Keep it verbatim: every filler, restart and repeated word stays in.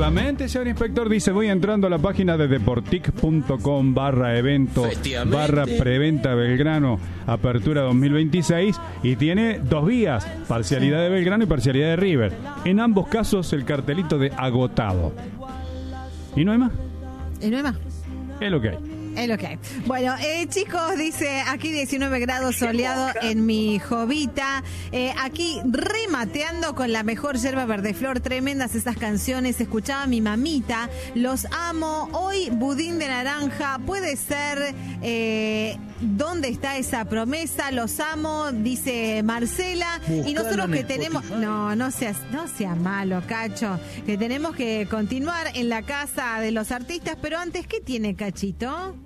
Efectivamente, señor inspector, dice, voy entrando a la página de deportic.com barra evento barra preventa Belgrano, apertura dos mil veintiséis, y tiene dos vías, parcialidad de Belgrano y parcialidad de River. En ambos casos el cartelito de agotado. ¿Y no hay más? ¿Y no hay más? Es lo que hay. Es lo que hay. Bueno, eh, chicos, dice aquí diecinueve grados soleado en mi Jovita. Eh, aquí remateando con la mejor yerba verde flor. Tremendas esas canciones. Escuchaba mi mamita. Los amo. Hoy budín de naranja. Puede ser. Eh, ¿Dónde está esa promesa? Los amo, dice Marcela. Buscalo, y nosotros que tenemos... Spotify. No, no seas, no sea malo, Cacho. Que tenemos que continuar en la casa de los artistas. Pero antes, ¿qué tiene Cachito?